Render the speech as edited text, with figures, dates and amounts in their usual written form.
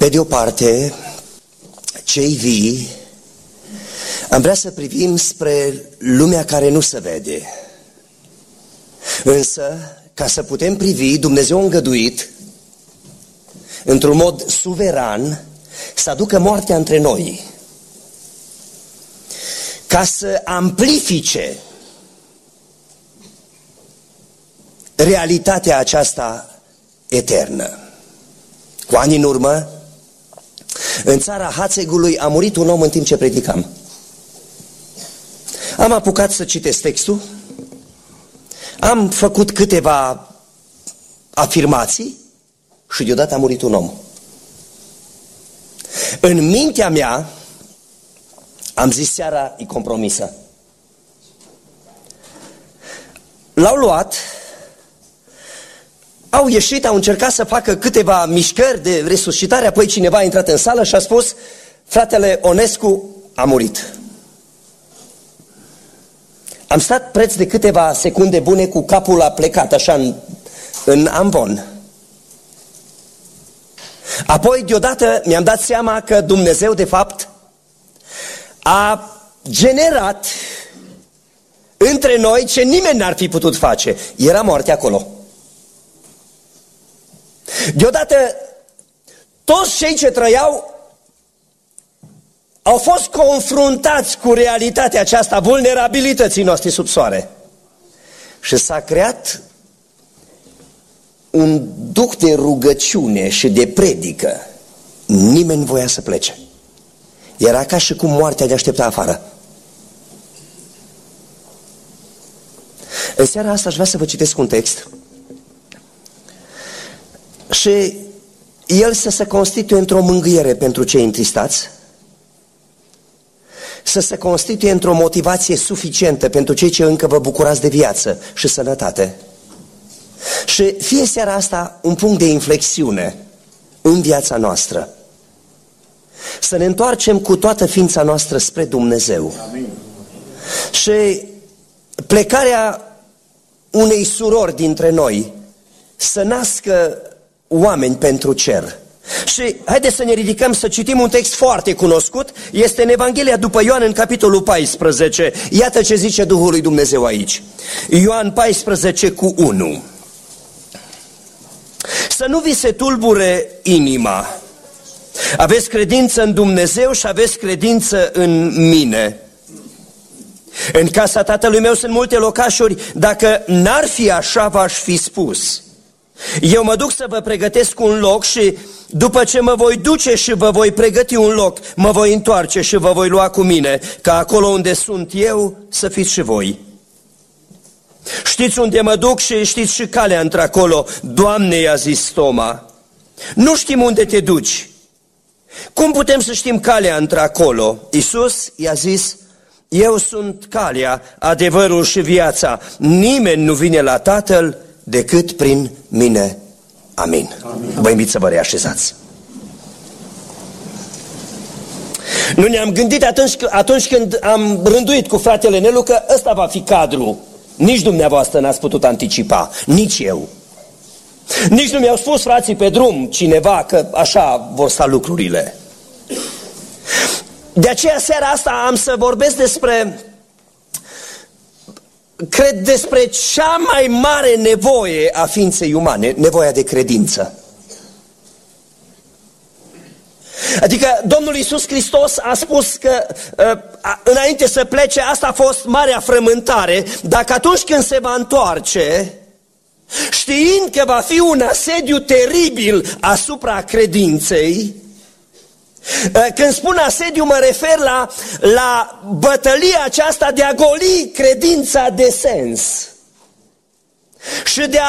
Pe de o parte, cei vii, am vrea să privim spre lumea care nu se vede. Însă, ca să putem privi, Dumnezeu a îngăduit, într-un mod suveran, să aducă moartea între noi, ca să amplifice realitatea aceasta eternă. Cu ani în urmă, în țara Hațegului a murit un om în timp ce predicam. Am apucat să citesc textul, am făcut câteva afirmații și deodată a murit un om. În mintea mea am zis, seara e compromisă. L-au luat, au ieșit, au încercat să facă câteva mișcări de resuscitare, apoi cineva a intrat în sală și a spus, fratele Onescu a murit. Am stat preț de câteva secunde bune cu capul a plecat așa în amvon. Apoi deodată mi-am dat seama că Dumnezeu de fapt a generat între noi ce nimeni n-ar fi putut face. Era moarte acolo. Deodată toți cei ce trăiau au fost confruntați cu realitatea aceasta, vulnerabilității noastre sub soare. Și s-a creat un duh de rugăciune și de predică. Nimeni nu voia să plece. Era ca și cum moartea ne aștepta afară. În seara asta aș vrea să vă citesc un text și el să se constituie într-o mângâiere pentru cei întristați, să se constituie într-o motivație suficientă pentru cei ce încă vă bucurați de viață și sănătate. Și fie seara asta un punct de inflexiune în viața noastră. Să ne întoarcem cu toată ființa noastră spre Dumnezeu. Amin. Și plecarea unei surori dintre noi să nască oameni pentru cer. Și haideți să ne ridicăm să citim un text foarte cunoscut. Este în Evanghelia după Ioan, în capitolul 14. Iată ce zice Duhul lui Dumnezeu aici. Ioan 14 cu 1. Să nu vi se tulbure inima. Aveți credință în Dumnezeu și aveți credință în mine. În casa tatălui meu sunt multe locașuri. Dacă n-ar fi așa, v-aș fi spus. Eu mă duc să vă pregătesc un loc și după ce mă voi duce și vă voi pregăti un loc, mă voi întoarce și vă voi lua cu mine, ca acolo unde sunt eu să fiți și voi. Știți unde mă duc și știți și calea într-acolo. Doamne, i-a zis Toma, nu știm unde te duci. Cum putem să știm calea într-acolo? Iisus i-a zis, eu sunt calea, adevărul și viața. Nimeni nu vine la Tatăl decât prin mine. Amin. Amin. Vă invit să vă reașezați. Nu ne-am gândit atunci când am rânduit cu fratele Nelu că ăsta va fi cadru. Nici dumneavoastră n-ați putut anticipa, nici eu. Nici nu mi-au spus frații pe drum cineva că așa vor sta lucrurile. De aceea seara asta am să vorbesc despre cea mai mare nevoie a ființei umane, nevoia de credință. Adică Domnul Iisus Hristos a spus că înainte să plece, asta a fost marea frământare, dacă atunci când se va întoarce, știind că va fi un asediu teribil asupra credinței, când spun asediu mă refer la bătălia aceasta de a goli credința de sens și de